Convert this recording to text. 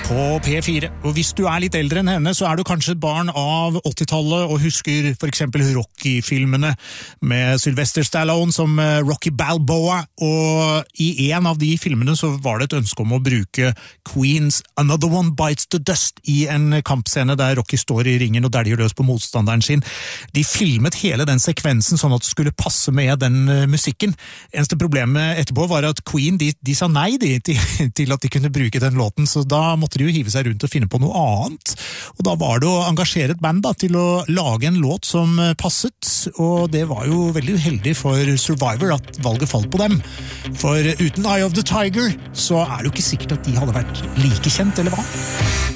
på P4. Og hvis du litt eldre enn henne, så du kanskje et barn av 80-tallet og husker for eksempel Rocky-filmene med Sylvester Stallone som Rocky Balboa, og i en av de filmene så var det et ønske om å bruke Queens Another One Bites the Dust i en kampscene der Rocky står i ringen og dæljer løs på motstanderen sin. De filmet hele den sekvensen sånn at det skulle passe med den musikken. Eneste problemet etterpå var at Queen, de sa nei til at de kunne bruke den låten, så da måtte de jo hive seg rundt og finne på noe annet. Og da var det å engasjere et band til å lage en låt som passet, og det var jo veldig uheldig for Survivor at valget falt på dem. For uten Eye of the Tiger så det jo ikke sikkert at de hadde vært like kjent, eller hva?